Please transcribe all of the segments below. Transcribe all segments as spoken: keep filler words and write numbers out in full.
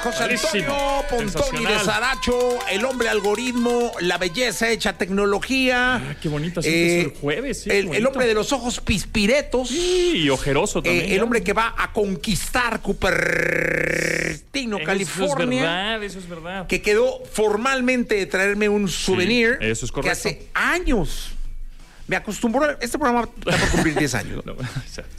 José Antonio Pontoni de Saracho, el hombre algoritmo, la belleza hecha tecnología. Ah, qué bonito, así eh, el jueves. Sí, el, el hombre de los ojos pispiretos. Sí, y ojeroso también. Eh, el hombre que va a conquistar Cupertino, California. Eso es verdad, eso es verdad. Que quedó formalmente de traerme un souvenir. Sí, eso es correcto. Que hace años me acostumbró. Este programa está por cumplir diez años. No, exacto.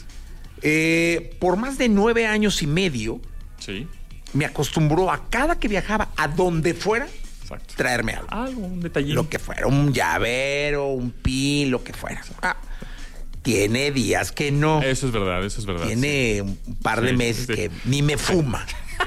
Eh, por más de nueve años y medio, sí, me acostumbró a cada que viajaba, a donde fuera, exacto, traerme algo. Algo, un detallín. Lo que fuera, un llavero, un pin, lo que fuera. Ah, tiene días que no. Eso es verdad, eso es verdad. Tiene sí. un par de sí, meses sí. que ni me fuma.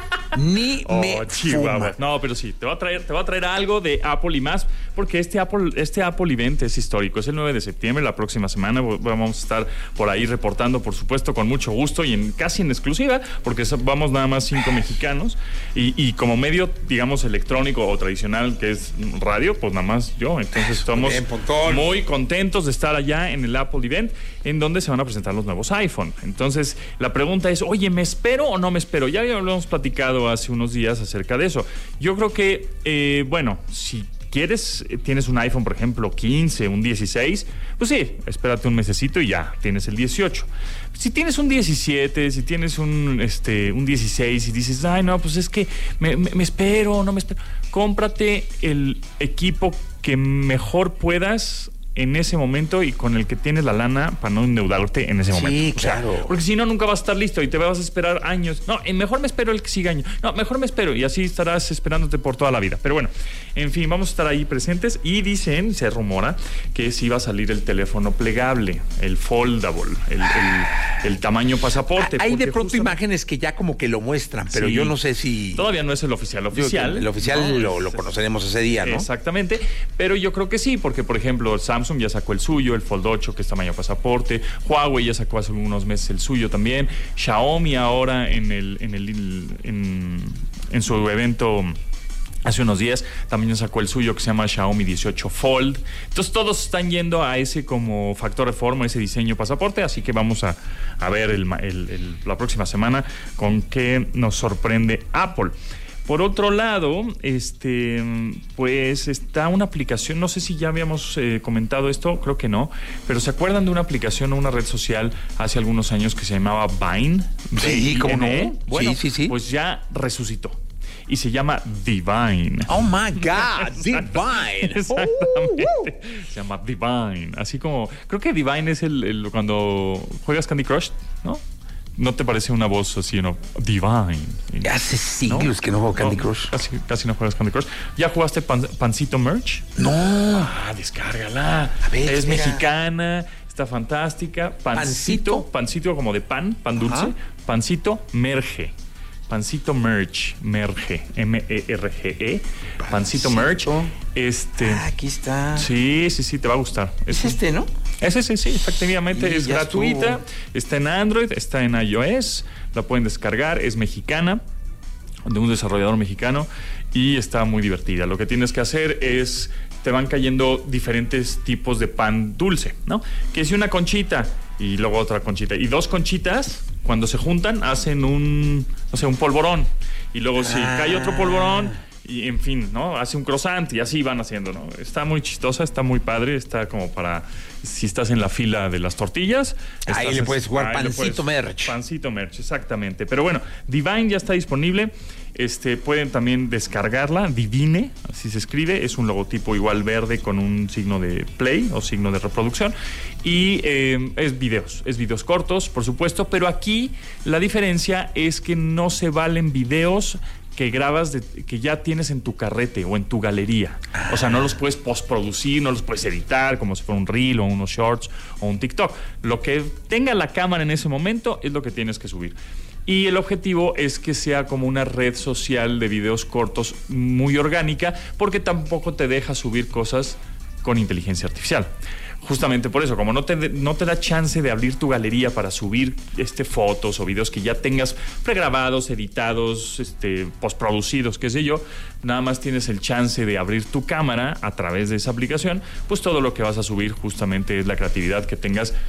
Ni oh, me Chihuahua. Fuma. No, pero sí, te va a traer, te va a traer algo de Apple y más, porque este Apple, este Apple Event es histórico. Es el nueve de septiembre, la próxima semana vamos a estar por ahí reportando, por supuesto, con mucho gusto y en casi en exclusiva, porque vamos nada más cinco mexicanos y, y como medio, digamos, electrónico o tradicional que es radio, pues nada más yo. Entonces estamos bien, muy contentos de estar allá en el Apple Event, en donde se van a presentar los nuevos iPhone. Entonces la pregunta es, oye, ¿me espero o no me espero? Ya habíamos platicado hace unos días acerca de eso. Yo creo que, eh, bueno, si quieres, tienes un iPhone, por ejemplo, quince, un dieciséis, pues sí, espérate un mesecito y ya tienes el dieciocho. Si tienes un diecisiete, si tienes un, este, un dieciséis y dices, ay, no, pues es que me, me, me espero, no me espero, cómprate el equipo que mejor puedas en ese momento y con el que tienes la lana para no endeudarte en ese sí, momento. Sí, claro. Sea, porque si no, nunca vas a estar listo y te vas a esperar años. No, mejor me espero el que siga año. No, mejor me espero y así estarás esperándote por toda la vida. Pero bueno, en fin, vamos a estar ahí presentes y dicen, se rumora, que sí va a salir el teléfono plegable, el foldable, el, el, el tamaño pasaporte. Hay de pronto justamente imágenes que ya como que lo muestran, pero sí, yo no sé si... Todavía no es el oficial oficial. El oficial no, lo, lo conoceremos ese día, ¿no? Exactamente, pero yo creo que sí, porque por ejemplo, Samsung Samsung ya sacó el suyo, el Fold ocho, que es tamaño pasaporte. Huawei ya sacó hace unos meses el suyo también. Xiaomi ahora en el, en el en, en su evento hace unos días también sacó el suyo, que se llama Xiaomi dieciocho Fold. Entonces todos están yendo a ese como factor de forma, ese diseño pasaporte, así que vamos a, a ver el, el, el, la próxima semana con qué nos sorprende Apple. Por otro lado, este, pues está una aplicación, no sé si ya habíamos eh, comentado esto, creo que no, pero ¿se acuerdan de una aplicación o una red social hace algunos años que se llamaba Vine? Sí, ¿cómo no? Bueno, sí, sí, sí. Pues ya resucitó. Y se llama Divine. Oh my God, Divine. Exactamente. Oh, uh. Se llama Divine. Así como, creo que Divine es el, el cuando juegas Candy Crush, ¿no? ¿No te parece una voz así, no? Divine. Hace siglos ¿no? que no juego Candy Crush. No, casi, casi no juegas Candy Crush. ¿Ya jugaste pan, Pancito Merch? No. Ah, descárgala. A ver, es espera. Mexicana, está fantástica. Pancito, pancito, pancito como de pan, pan dulce. Ajá. Pancito Merge. Pancito Merch, Merge, M E R G E. Pancito, Pancito Merch. Este. Ah, aquí está. Sí, sí, sí, te va a gustar. Es, es este, ¿no? Es ese, sí, efectivamente. Y es gratuita. Estuvo. Está en Android, está en iOS. La pueden descargar. Es mexicana, de un desarrollador mexicano. Y está muy divertida. Lo que tienes que hacer es. Te van cayendo diferentes tipos de pan dulce, ¿no? Que si una conchita y luego otra conchita. Y dos conchitas, cuando se juntan, hacen un, no sé, un polvorón. Y luego ah. si cae otro polvorón, y en fin, ¿no? Hace un croissant y así van haciendo, ¿no? Está muy chistosa, está muy padre, está como para, si estás en la fila de las tortillas. Ahí le puedes jugar Pancito Merch. Pancito Merch, exactamente. Pero bueno, Divine ya está disponible. Este, pueden también descargarla, Divine, así se escribe, es un logotipo igual verde con un signo de play o signo de reproducción y eh, es videos, es videos cortos, por supuesto, pero aquí la diferencia es que no se valen videos que grabas, de, que ya tienes en tu carrete o en tu galería. O sea, no los puedes postproducir, no los puedes editar como si fuera un reel o unos shorts o un TikTok. Lo que tenga la cámara en ese momento es lo que tienes que subir. Y el objetivo es que sea como una red social de videos cortos muy orgánica, porque tampoco te deja subir cosas con inteligencia artificial. Justamente por eso, como no te, no te da chance de abrir tu galería para subir este, fotos o videos que ya tengas pregrabados, editados, este, postproducidos, qué sé yo, nada más tienes el chance de abrir tu cámara a través de esa aplicación, pues todo lo que vas a subir justamente es la creatividad que tengas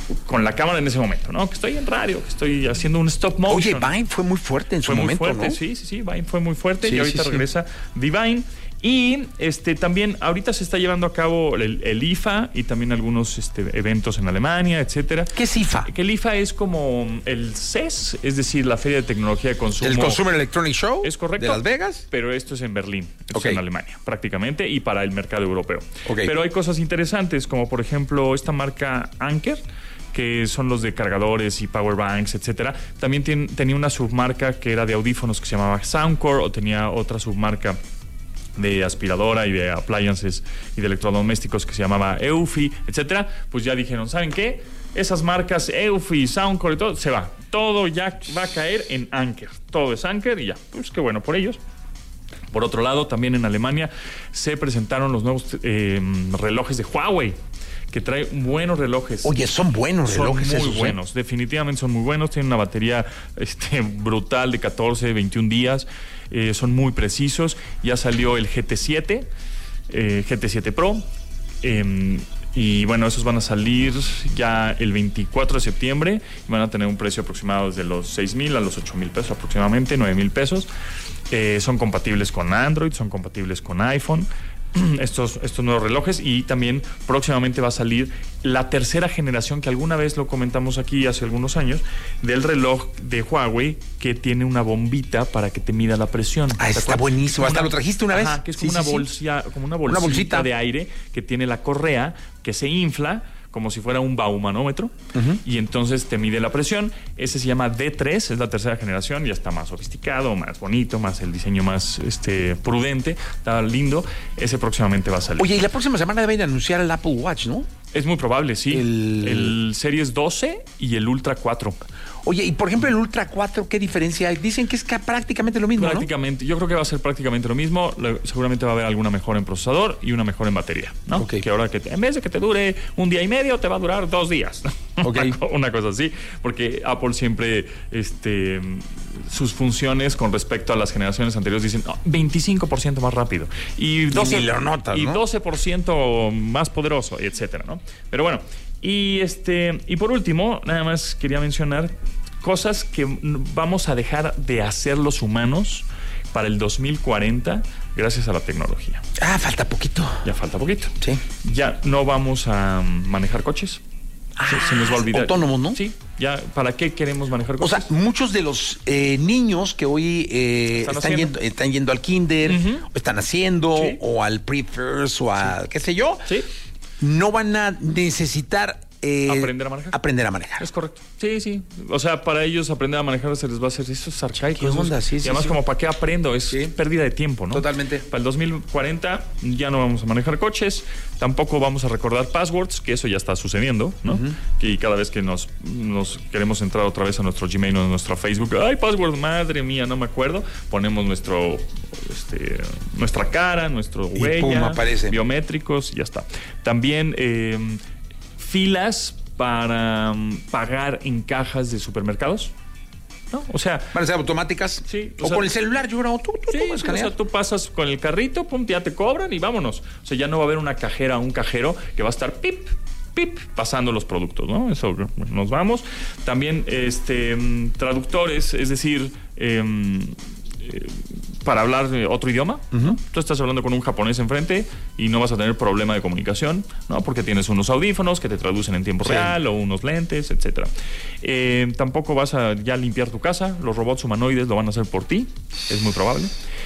con la cámara en ese momento, ¿no? Que estoy en radio, que estoy haciendo un stop motion. Oye, Vine fue muy fuerte en su fue muy momento, fuerte, ¿no? Sí, sí, sí, Vine fue muy fuerte Sí, y ahorita sí, sí. regresa Divine. Y este también ahorita se está llevando a cabo el, el I F A y también algunos este, eventos en Alemania, etcétera. ¿Qué es I F A? Que el I F A es como el C E S, es decir, la Feria de Tecnología de Consumo. ¿El Consumer Electronic Show? Es correcto. ¿De Las Vegas? Pero esto es en Berlín, esto Okay. es en Alemania, prácticamente, y para el mercado europeo. Okay. Pero hay cosas interesantes, como por ejemplo esta marca Anker, que son los de cargadores y power banks, etcétera. También ten, tenía una submarca que era de audífonos que se llamaba Soundcore, o tenía otra submarca de aspiradora y de appliances y de electrodomésticos que se llamaba Eufy, etcétera. Pues ya dijeron, ¿saben qué? Esas marcas Eufy, Soundcore y todo, se va. Todo ya va a caer en Anker. Todo es Anker y ya. Pues qué bueno por ellos. Por otro lado, también en Alemania se presentaron los nuevos eh, relojes de Huawei, que trae buenos relojes. Oye, son buenos relojes Son muy esos, buenos, ¿eh? Definitivamente son muy buenos. Tienen una batería este, brutal de catorce, veintiún días. Eh, son muy precisos. Ya salió el G T siete, eh, G T siete Pro. Eh, y bueno, esos van a salir ya el veinticuatro de septiembre y van a tener un precio aproximado desde los seis mil a los ocho mil pesos aproximadamente, nueve mil pesos. Eh, son compatibles con Android, son compatibles con iPhone. Estos, estos nuevos relojes, y también próximamente va a salir la tercera generación, que alguna vez lo comentamos aquí hace algunos años, del reloj de Huawei, que tiene una bombita para que te mida la presión. Ah, está buenísimo. Hasta una, lo trajiste una vez. Ajá, que es Sí, como, sí, una sí. bolsa, como una bolsita, Una bolsita de aire que tiene la correa que se infla como si fuera un baumanómetro, uh-huh. y entonces te mide la presión. Ese se llama D tres, es la tercera generación, ya está más sofisticado, más bonito, más el diseño más este, prudente, está lindo. Ese próximamente va a salir. Oye, y la próxima semana deben anunciar el Apple Watch, ¿no? Es muy probable, sí. El, el Series doce y el Ultra cuatro. Oye, y por ejemplo el Ultra cuatro, ¿qué diferencia hay? Dicen que es prácticamente lo mismo, Prácticamente, ¿no? Yo creo que va a ser prácticamente lo mismo. Seguramente va a haber alguna mejora en procesador y una mejora en batería, ¿no? Okay. Que ahora que te, en vez de que te dure un día y medio, te va a durar dos días. Okay. una, una cosa así, porque Apple siempre, este, sus funciones con respecto a las generaciones anteriores dicen oh, veinticinco por ciento más rápido y, doce, y, lo notas, y ¿no? doce por ciento más poderoso, etcétera, ¿no? Pero bueno, y este, y por último, nada más quería mencionar cosas que vamos a dejar de hacer los humanos para el dos mil cuarenta gracias a la tecnología. Ah, falta poquito. Ya falta poquito. Sí. Ya no vamos a manejar coches. Ah, se, se nos va a olvidar. Autónomos, ¿no? Sí. Ya, ¿para qué queremos manejar O coches? sea, muchos de los eh, niños que hoy eh, Están están, yendo, están yendo al kinder, Uh-huh. o están haciendo, Sí. o al pre-first, o a qué sé yo, Sí. no van a necesitar eh, Aprender a manejar. Aprender a manejar. Es correcto. Sí, sí. O sea, para ellos aprender a manejar se les va a hacer eso es arcaico. ¿Qué eso es- onda? Sí, y sí, además, sí. como para qué aprendo, es Sí. pérdida de tiempo, ¿no? Totalmente. Para el dos mil cuarenta ya no vamos a manejar coches, tampoco vamos a recordar passwords, que eso ya está sucediendo, ¿no? Uh-huh. Y cada vez que nos, nos queremos entrar otra vez a nuestro Gmail o a nuestro Facebook, ay, password, madre mía, no me acuerdo, ponemos nuestro, este, nuestra cara, nuestro Y huella, pum, aparece. biométricos, y ya está. También eh, filas para um, pagar en cajas de supermercados, ¿no? O sea, ¿Van a ser automáticas? Sí, O, o sea, con el celular, yo creo. Tú, tú, sí, tú, sí, o escanear. sea, tú pasas con el carrito, pum, ya te cobran y vámonos. O sea, ya no va a haber una cajera o un cajero que va a estar pip, pip, pasando los productos, ¿no? Eso, nos vamos. También este, traductores, es decir, eh, eh, para hablar otro idioma, uh-huh. ¿no? Tú estás hablando con un japonés enfrente y no vas a tener problema de comunicación, ¿no? Porque tienes unos audífonos que te traducen en tiempo sí. real o unos lentes, etcétera. Eh, tampoco vas a ya limpiar tu casa, los robots humanoides lo van a hacer por ti, es muy probable.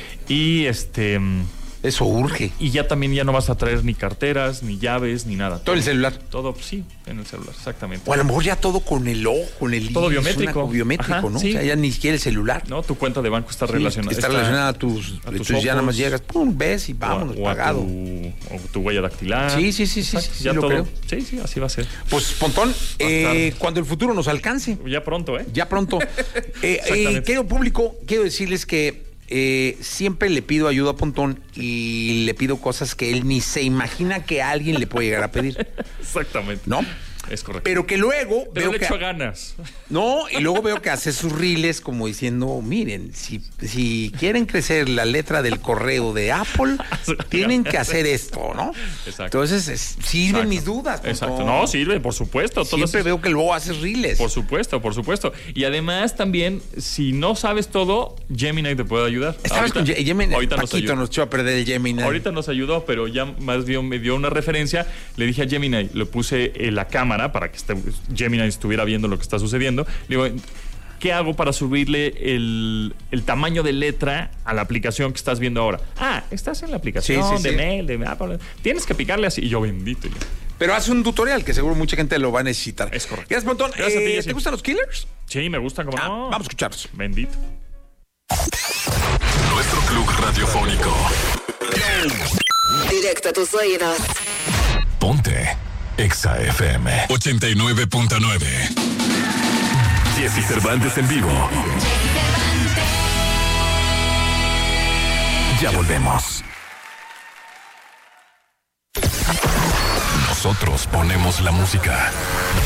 Y este... Eso urge. Y ya también ya no vas a traer ni carteras, ni llaves, ni nada. Todo, todo el celular. Todo, sí, en el celular, exactamente. O a lo mejor ya todo con el ojo, con el todo iris, biométrico. Una, biométrico, Ajá, ¿no? sí. O sea, ya ni siquiera el celular. No, tu cuenta de banco está sí, relacionada. Está, está relacionada a tus... A tus entonces ojos, ya nada más llegas, pum, ves y vámonos, o a, o pagado. A tu, o tu huella dactilar. Sí, sí, sí, sí, sí, sí, ya lo todo. creo. Sí, sí, así va a ser. Pues, Pontón, eh, cuando el futuro nos alcance. Ya pronto, ¿eh? Ya pronto. eh, eh, querido público, quiero decirles que Eh, siempre le pido ayuda a Pontón y le pido cosas que él ni se imagina que alguien le puede llegar a pedir. Exactamente. ¿No? Es correcto. Pero que luego Pero veo le que echo ganas. no, y luego veo que hace sus reels como diciendo, miren, si, si quieren crecer la letra del correo de Apple, tienen que hacer esto, ¿no? Exacto. Entonces, es, sirven Exacto. mis dudas. Exacto. Pontón. No, sirve, por supuesto. Siempre Todos- veo que luego haces reels. Por supuesto, por supuesto. Y además también, si no sabes todo, Gemini te puede ayudar. Estabas con Ge- Gemini. ahorita nos Paquito ayudó. nos echó a perder el Gemini. Ahorita nos ayudó, pero ya más bien me dio una referencia. Le dije a Gemini, le puse eh, la cámara para que este, Gemini estuviera viendo lo que está sucediendo. Le digo, ¿qué hago para subirle el, el tamaño de letra a la aplicación que estás viendo ahora? Ah, estás en la aplicación Sí, sí, de sí. mail, de Apple. Tienes que picarle así. Y yo, bendito. Yo. Pero hace un tutorial que seguro mucha gente lo va a necesitar. Es correcto. Gracias, Pontón. Gracias a ti, Eh, Jessy. ¿Te gustan los Killers? Sí, me gusta como Ah, no. vamos a escucharlos. Bendito. Nuestro club radiofónico. Directo a tus oídos. Ponte Exa F M ochenta y nueve punto nueve. Jessy Cervantes en vivo. Ya volvemos. Nosotros ponemos la música.